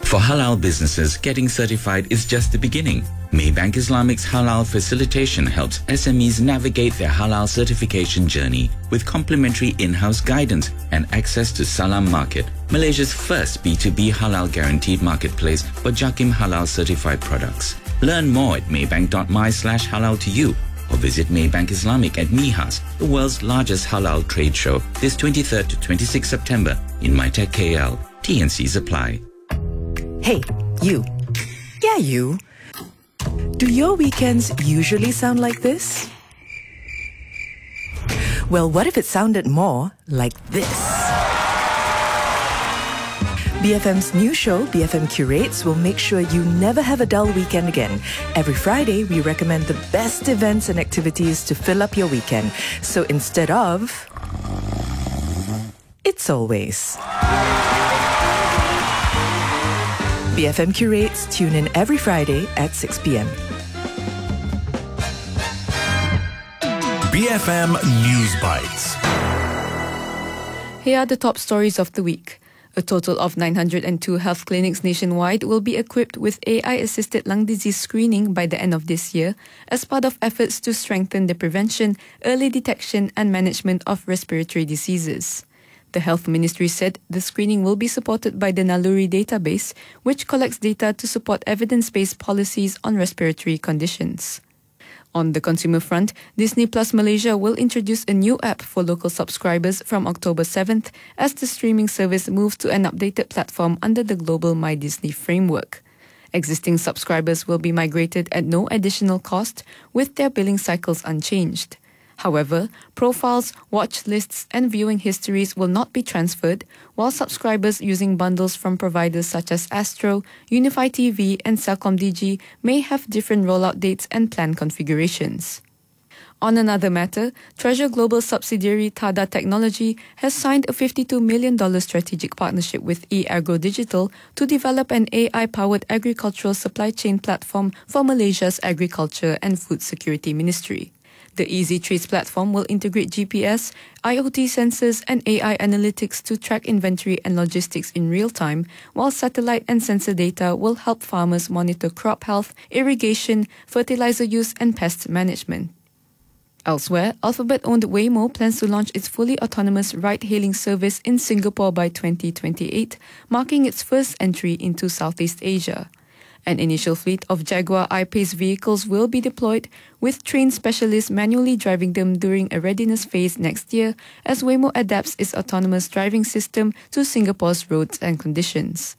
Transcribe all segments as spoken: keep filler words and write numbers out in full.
For halal businesses, getting certified is just the beginning. Maybank Islamic's halal facilitation helps S M Es navigate their halal certification journey with complimentary in-house guidance and access to Salam Market, Malaysia's first B two B halal guaranteed marketplace for Jakim halal certified products. Learn more at maybank.my slash halal to you or visit Maybank Islamic at MIHAS, the world's largest halal trade show, this twenty-third to twenty-sixth September in MyTech K L. T and Cs apply. Hey, you. Yeah, you. Do your weekends usually sound like this? Well, what if it sounded more like this? B F M's new show, B F M Curates, will make sure you never have a dull weekend again. Every Friday, we recommend the best events and activities to fill up your weekend. So instead of... It's always... B F M Curates, tune in every Friday at six p.m. B F M News Bites. Here are the top stories of the week. A total of nine hundred two health clinics nationwide will be equipped with A I-assisted lung disease screening by the end of this year as part of efforts to strengthen the prevention, early detection and management of respiratory diseases. The Health Ministry said the screening will be supported by the Naluri database, which collects data to support evidence-based policies on respiratory conditions. On the consumer front, Disney Plus Malaysia will introduce a new app for local subscribers from October seventh as the streaming service moves to an updated platform under the global My Disney framework. Existing subscribers will be migrated at no additional cost, with their billing cycles unchanged. However, profiles, watch lists and viewing histories will not be transferred, while subscribers using bundles from providers such as Astro, Unify T V and CelcomDigi may have different rollout dates and plan configurations. On another matter, Treasure Global subsidiary Tada Technology has signed a fifty-two million dollars strategic partnership with eAgro Digital to develop an A I-powered agricultural supply chain platform for Malaysia's Agriculture and Food Security Ministry. The Easy Trace platform will integrate G P S, I O T sensors and A I analytics to track inventory and logistics in real time, while satellite and sensor data will help farmers monitor crop health, irrigation, fertilizer use and pest management. Elsewhere, Alphabet-owned Waymo plans to launch its fully autonomous ride-hailing service in Singapore by twenty twenty-eight, marking its first entry into Southeast Asia. An initial fleet of Jaguar I-Pace vehicles will be deployed, with trained specialists manually driving them during a readiness phase next year as Waymo adapts its autonomous driving system to Singapore's roads and conditions.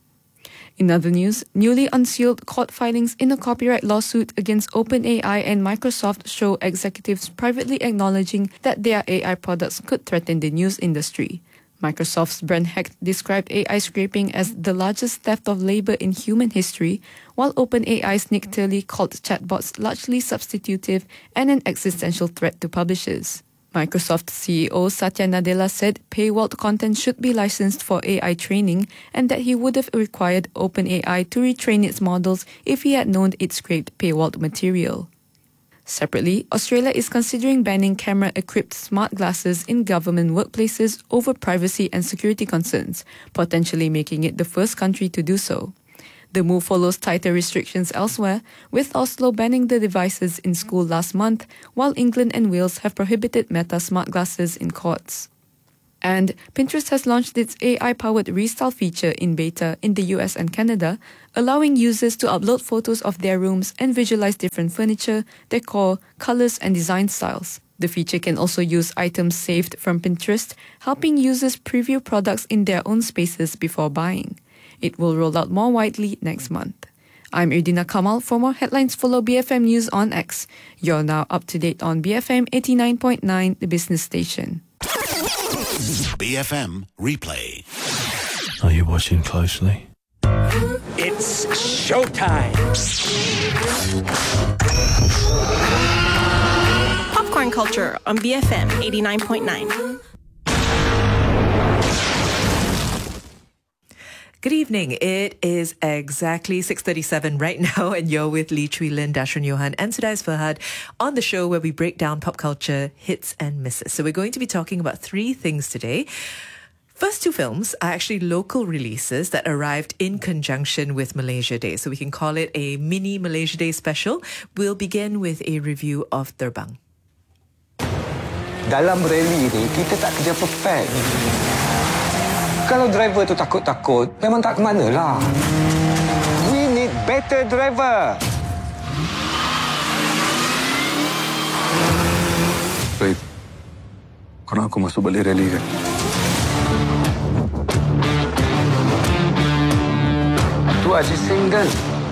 In other news, newly unsealed court filings in a copyright lawsuit against OpenAI and Microsoft show executives privately acknowledging that their A I products could threaten the news industry. Microsoft's Brent Hecht described A I scraping as the largest theft of labor in human history, while OpenAI's Nick Turley called chatbots largely substitutive and an existential threat to publishers. Microsoft C E O Satya Nadella said paywalled content should be licensed for A I training and that he would have required OpenAI to retrain its models if he had known it scraped paywalled material. Separately, Australia is considering banning camera-equipped smart glasses in government workplaces over privacy and security concerns, potentially making it the first country to do so. The move follows tighter restrictions elsewhere, with Oslo banning the devices in school last month, while England and Wales have prohibited Meta smart glasses in courts. And Pinterest has launched its A I-powered restyle feature in beta in the U S and Canada, allowing users to upload photos of their rooms and visualize different furniture, decor, colors, and design styles. The feature can also use items saved from Pinterest, helping users preview products in their own spaces before buying. It will roll out more widely next month. I'm Irdina Kamal. For more headlines, follow B F M News on X. You're now up to date on B F M eighty-nine point nine, the business station. B F M Replay. Are you watching closely? It's showtime. Popcorn culture on B F M eighty-nine point nine. Good evening. It is exactly six thirty-seven right now, and you're with Lee Chui Lin, Dashran Johan, and Sudais Farhad on the show where we break down pop culture hits and misses. So we're going to be talking about three things today. First two films are actually local releases that arrived in conjunction with Malaysia Day. So we can call it a mini Malaysia Day special. We'll begin with a review of Terbang. Dalam rally ni, kita tak kerja perfect. Kalau driver tu takut-takut, memang tak ke mana lah. We need better driver. Baik. Kau nak aku masuk balik rally kan? Tu Aziz single.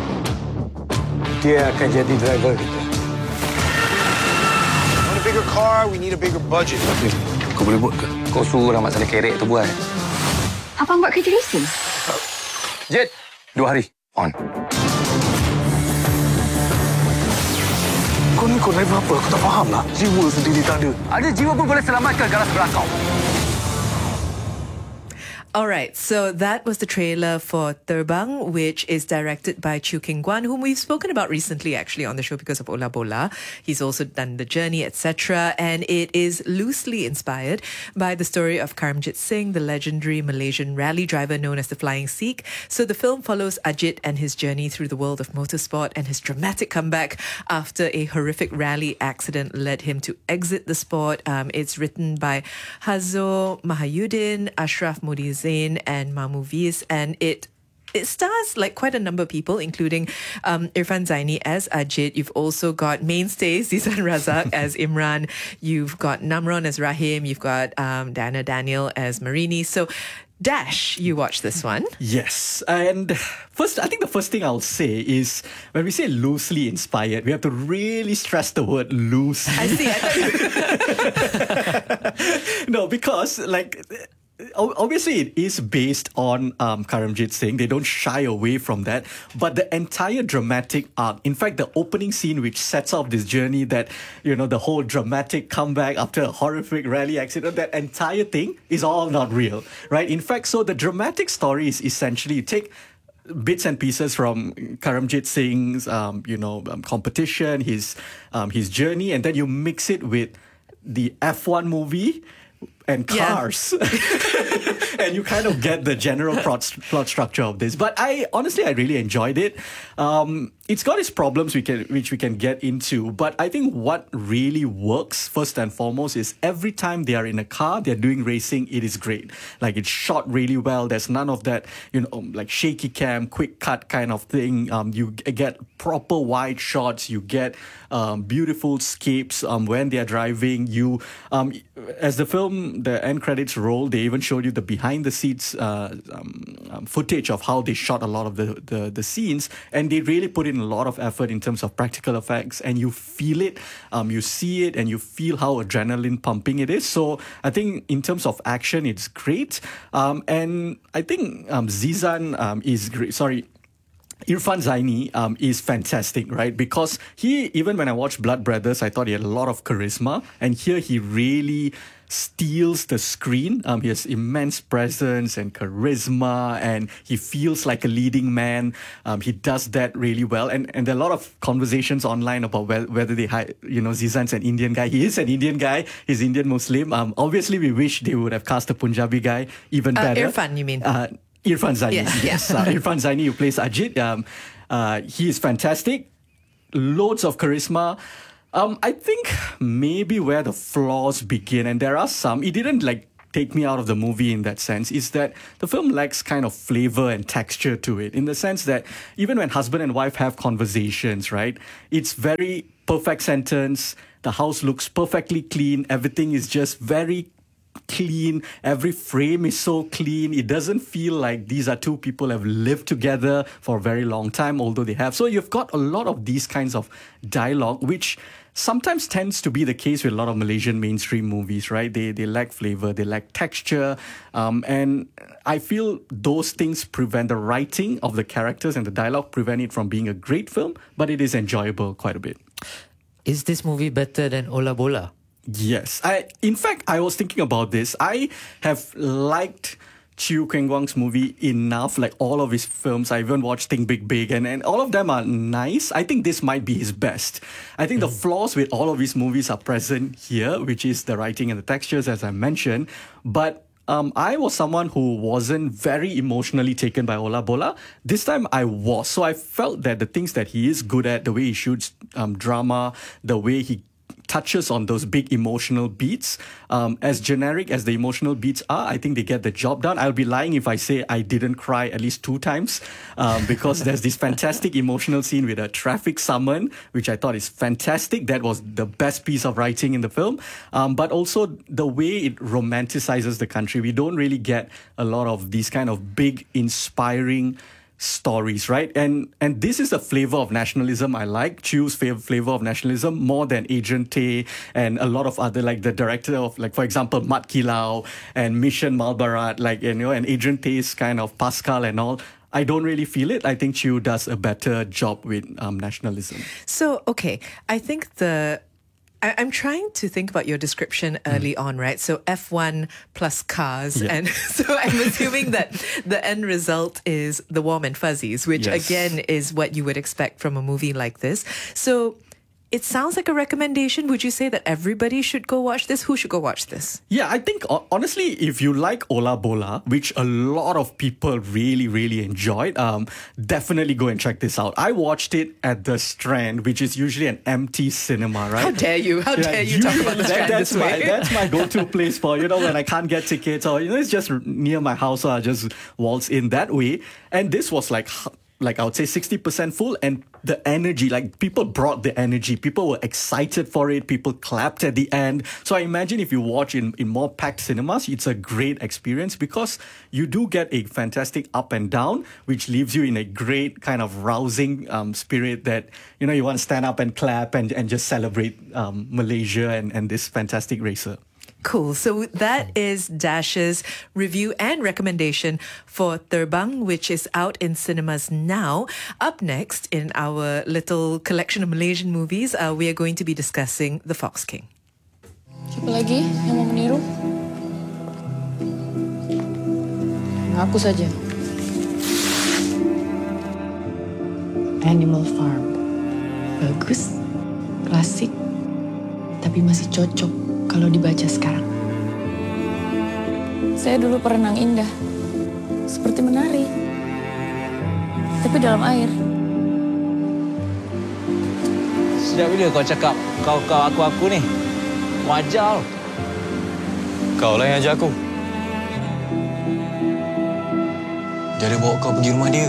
Dia akan jadi driver kita. Want a bigger car? We need a bigger budget. Okay. Kau boleh buat ke? Kau suruh Rahmat Saleh Kerek tu buat. Abang buat kerja racing? Jet, dua hari. On. Kau ni kau driver apa? Aku tak faham lah. Jiwa sendiri tak ada. Ada jiwa pun boleh selamatkan garas belakang. All right, so that was the trailer for Terbang, which is directed by Chew King Guan, whom we've spoken about recently, actually, on the show because of Ola Bola. He's also done The Journey, et cetera. And it is loosely inspired by the story of Karamjit Singh, the legendary Malaysian rally driver known as the Flying Sikh. So the film follows Ajit and his journey through the world of motorsport and his dramatic comeback after a horrific rally accident led him to exit the sport. Um, it's written by Hazo Mahayuddin, Ashraf Modiz and Mamu Viz, and it It stars like quite a number of people, including um, Irfan Zaini as Ajit. You've also got mainstays, Zizan Razak as Imran. You've got Namron as Rahim. You've got um, Diana Daniel as Marini. So, Dash, you watch this one. Yes. And first, I think the first thing I'll say is when we say loosely inspired, we have to really stress the word loose. I see. I thought you... No, because like... Obviously, it is based on um, Karamjit Singh. They don't shy away from that. But the entire dramatic arc, in fact, the opening scene which sets off this journey that, you know, the whole dramatic comeback after a horrific rally accident, that entire thing is all not real, right? In fact, so the dramatic story is essentially you take bits and pieces from Karamjit Singh's, um, you know, um, competition, his um, his journey, and then you mix it with the F one movie and cars. Yeah. And you kind of get the general plot, plot structure of this. But I honestly, I really enjoyed it. Um, it's got its problems we can, which we can get into. But I think what really works, first and foremost, is every time they are in a car, they're doing racing, it is great. Like, it's shot really well. There's none of that, you know, like shaky cam, quick cut kind of thing. Um, you get proper wide shots. You get um, beautiful scapes um, when they're driving. You, um, as the film, the end credits roll, they even showed you the behind the scenes uh, um, um, footage of how they shot a lot of the, the, the scenes. And they really put in a lot of effort in terms of practical effects, and you feel it, um, you see it, and you feel how adrenaline pumping it is. So I think in terms of action, it's great. Um, and I think um, Zizan um, is great. Sorry. Irfan Zaini um, is fantastic, right? Because he, even when I watched Blood Brothers, I thought he had a lot of charisma. And here he really steals the screen. Um, he has immense presence and charisma, and he feels like a leading man. Um, he does that really well. And and there are a lot of conversations online about whether, whether they hire, you know, Zizan's an Indian guy. He is an Indian guy. He's Indian Muslim. Um, obviously, we wish they would have cast a Punjabi guy even uh, better. Irfan, you mean? Uh, Irfan Zaini, yes. yes. uh, Irfan Zaini, who plays Ajit. Um, uh, he is fantastic. Loads of charisma. Um, I think maybe where the flaws begin, and there are some, it didn't like take me out of the movie in that sense, is that the film lacks kind of flavor and texture to it, in the sense that even when husband and wife have conversations, right, it's very perfect sentence, the house looks perfectly clean, everything is just very clean, every frame is so clean. It doesn't feel like these are two people who have lived together for a very long time, although they have. So you've got a lot of these kinds of dialogue, which sometimes tends to be the case with a lot of Malaysian mainstream movies, right? They they lack flavor, they lack texture, um, and I feel those things prevent the writing of the characters and the dialogue prevent it from being a great film, but it is enjoyable quite a bit. Is this movie better than Ola Bola? Yes. I, in fact, I was thinking about this. I have liked Chew King Guan's movie enough, like all of his films. I even watched Think Big Big, and, and all of them are nice. I think this might be his best. I think mm. the flaws with all of his movies are present here, which is the writing and the textures, as I mentioned. But um, I was someone who wasn't very emotionally taken by Ola Bola. This time I was. So I felt that the things that he is good at, the way he shoots um, drama, the way he touches on those big emotional beats. Um, as generic as the emotional beats are, I think they get the job done. I'll be lying if I say I didn't cry at least two times um, because there's this fantastic emotional scene with a traffic summon, which I thought is fantastic. That was the best piece of writing in the film. Um, but also the way it romanticizes the country. We don't really get a lot of these kind of big, inspiring stories, right? And and this is the flavor of nationalism I like. Chew's fav- flavor of nationalism more than Adrian Tay and a lot of other, like the director of, like, for example, Mat Kilau and Mission Malbarat, like, you know, and Adrian Tay's kind of Pascal and all. I don't really feel it. I think Chew does a better job with um, nationalism. So, okay, I think the... I- I'm trying to think about your description early mm. on, right? So F one plus cars. Yeah. And so I'm assuming that the end result is the warm and fuzzies, which yes. again is what you would expect from a movie like this. So it sounds like a recommendation. Would you say that everybody should go watch this? Who should go watch this? Yeah, I think, honestly, if you like Ola Bola, which a lot of people really, really enjoyed, um, definitely go and check this out. I watched it at the Strand, which is usually an empty cinema, right? How dare you? How yeah, dare you, you talk about the Strand that, that's this my, way? That's my go-to place for, you know, when I can't get tickets or, you know, it's just near my house, so I just waltz in that way. And this was like... like I would say sixty percent full, and the energy, like people brought the energy. People were excited for it. People clapped at the end. So I imagine if you watch in, in more packed cinemas, it's a great experience because you do get a fantastic up and down, which leaves you in a great kind of rousing um, spirit that, you know, you want to stand up and clap and, and just celebrate um, Malaysia and, and this fantastic racer. Cool. So that is Dash's review and recommendation for Terbang, which is out in cinemas now. Up next in our little collection of Malaysian movies, uh, we are going to be discussing The Fox King. Siapa lagi yang mau meniru? Aku saja. Animal Farm. Bagus, klasik, tapi masih cocok kalau dibaca sekarang. Saya dulu perenang indah, seperti menari, tapi dalam air. Sejak bila kau cakap kau-kau aku-aku ni? Wajar. Kau lah yang ajar aku. Dia ada bawa kau pergi rumah dia.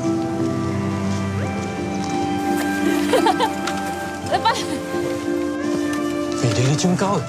Lepas. Eh, dia dah cium kau.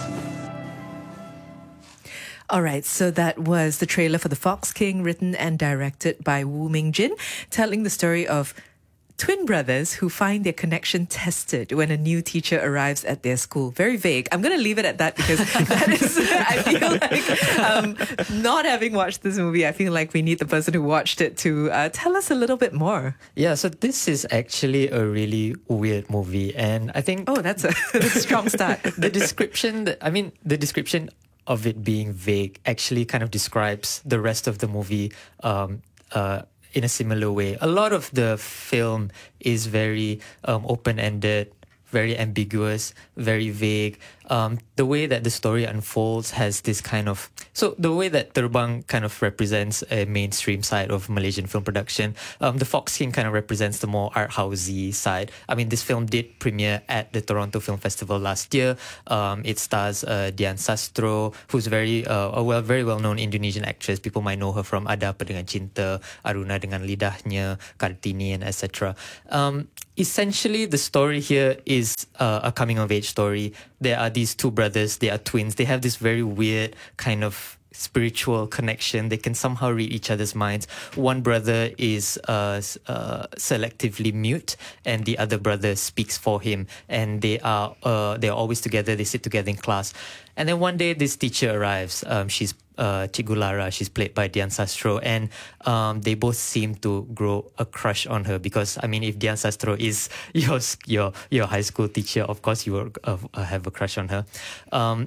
All right, so that was the trailer for The Fox King, written and directed by Woo Ming-jin, telling the story of twin brothers who find their connection tested when a new teacher arrives at their school. Very vague. I'm going to leave it at that because that is, I feel like, um, not having watched this movie, I feel like we need the person who watched it to uh, tell us a little bit more. Yeah, so this is actually a really weird movie, and I think... Oh, that's a, that's a strong start. The description, that, I mean, the description of it being vague actually kind of describes the rest of the movie um, uh, in a similar way. A lot of the film is very um, open-ended, very ambiguous, very vague. Um, the way that the story unfolds has this kind of... So the way that Terbang kind of represents a mainstream side of Malaysian film production, um, The Fox King kind of represents the more art housey side. I mean, this film did premiere at the Toronto Film Festival last year. Um, it stars uh, Dian Sastro, who's very uh, a well, very well-known Indonesian actress. People might know her from Ada Apa Dengan Cinta, Aruna Dengan Lidahnya, Kartini, and et cetera. Um, essentially, the story here is uh, a coming-of-age story. There are these two brothers, they are twins. They have this very weird kind of spiritual connection. They can somehow read each other's minds. One brother is uh, uh, selectively mute, and the other brother speaks for him. And they are uh, they are always together. They sit together in class. And then one day, this teacher arrives. Um, she's uh, Cikgu Lara. She's played by Dian Sastro, and um, they both seem to grow a crush on her because, I mean, if Dian Sastro is your your your high school teacher, of course you will uh, have a crush on her. Um,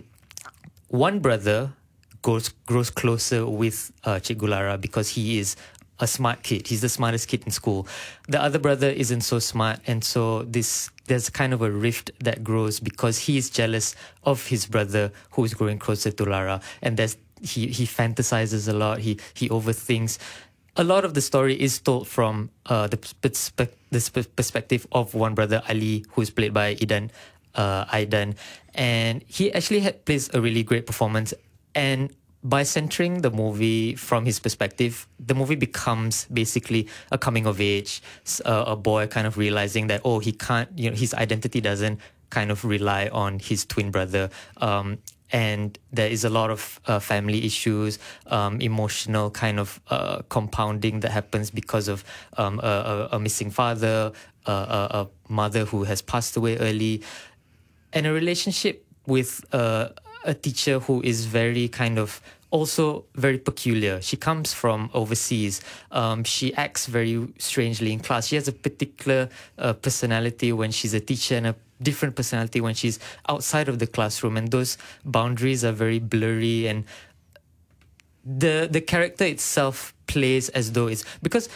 one brother goes grows closer with uh, Cikgu Lara because he is a smart kid. He's the smartest kid in school. The other brother isn't so smart, and so this there's kind of a rift that grows because he is jealous of his brother who is growing closer to Lara, and there's he he fantasizes a lot. He he overthinks. A lot of the story is told from uh, the perspe- the perspective of one brother, Ali, who's played by Idan uh, Aidan, and he actually had, plays a really great performance. And by centering the movie from his perspective, the movie becomes basically a coming of age, uh, a boy kind of realizing that, oh, he can't, you know, his identity doesn't kind of rely on his twin brother. Um, and there is a lot of uh, family issues, um, emotional kind of uh, compounding that happens because of um, a, a, a missing father, uh, a, a mother who has passed away early, and a relationship with uh, a teacher who is very kind of also very peculiar. She comes from overseas. Um, she acts very strangely in class. She has a particular uh, personality when she's a teacher and a different personality when she's outside of the classroom. And those boundaries are very blurry. And the the character itself plays as though it's... Because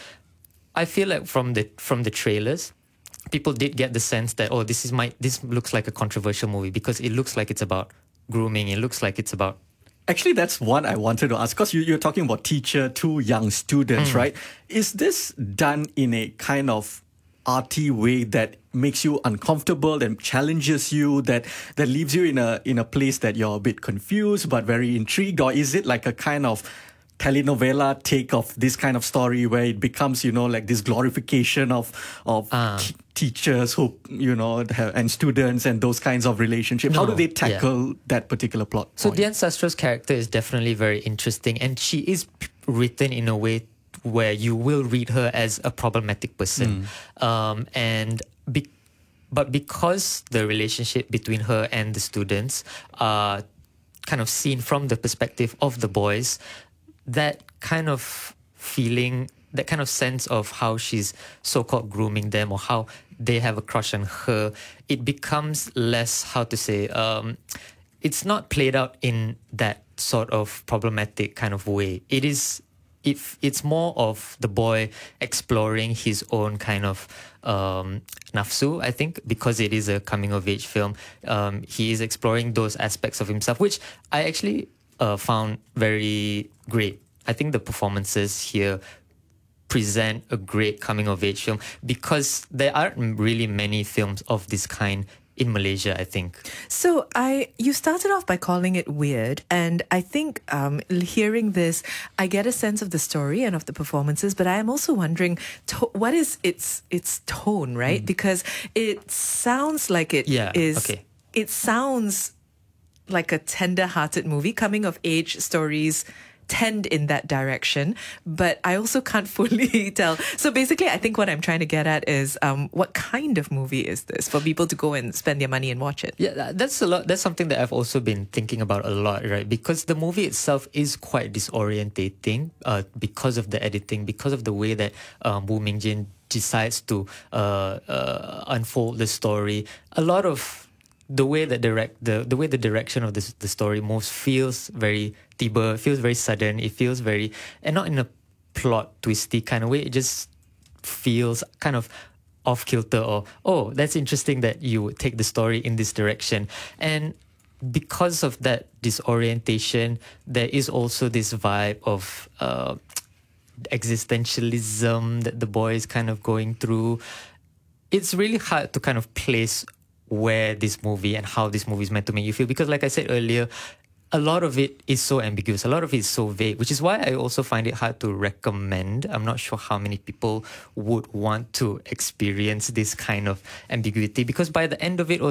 I feel like from the from the trailers, people did get the sense that, oh, this is my this looks like a controversial movie because it looks like it's about grooming. It looks like it's about... Actually, that's what I wanted to ask, because you, you're talking about teacher to young students, mm. right? Is this done in a kind of arty way that makes you uncomfortable, that challenges you, that that leaves you in a in a place that you're a bit confused but very intrigued? Or is it like a kind of telenovela take of this kind of story where it becomes, you know, like this glorification of of uh. t- teachers who, you know, have, and students and those kinds of relationships? No, How do they tackle yeah. that particular plot So point? Dian Sastro's character is definitely very interesting, and she is p- written in a way where you will read her as a problematic person. Mm. Um, and be- but because the relationship between her and the students are kind of seen from the perspective of the boys, that kind of feeling, that kind of sense of how she's so-called grooming them or how they have a crush on her, it becomes less, how to say, um, it's not played out in that sort of problematic kind of way. It is, if it's more of the boy exploring his own kind of um, nafsu, I think, because it is a coming-of-age film. Um, he is exploring those aspects of himself, which I actually uh, found very great. I think the performances here present a great coming-of-age film because there aren't really many films of this kind in Malaysia, I think. So I, you started off by calling it weird, and I think um, hearing this, I get a sense of the story and of the performances, but I am also wondering to- what is its its tone, right? Mm. Because it sounds like it yeah, is. Okay. It sounds like a tender-hearted movie. Coming-of-age stories tend in that direction, but I also can't fully tell. So basically, I think what I'm trying to get at is um, what kind of movie is this for people to go and spend their money and watch it? Yeah, that's a lot. That's something that I've also been thinking about a lot, right? Because the movie itself is quite disorientating uh, because of the editing, because of the way that um, Woo Ming-jin decides to uh, uh, unfold the story. A lot of the way that direct the the way the direction of this the story moves feels very tiba, feels very sudden. It feels very, and not in a plot twisty kind of way. It just feels kind of off kilter, or oh, that's interesting that you take the story in this direction. And because of that disorientation, there is also this vibe of uh, existentialism that the boy is kind of going through. It's really hard to kind of place where this movie and how this movie is meant to make you feel, because like I said earlier, a lot of it is so ambiguous, a lot of it is so vague, which is why I also find it hard to recommend. I'm not sure how many people would want to experience this kind of ambiguity, because by the end of it